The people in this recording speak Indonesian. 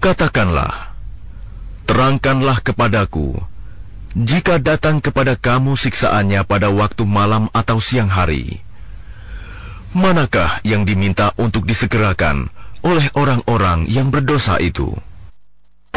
Katakanlah, terangkanlah kepadaku, jika datang kepada kamu siksaannya pada waktu malam atau siang hari, manakah yang diminta untuk disegerakan oleh orang-orang yang berdosa itu?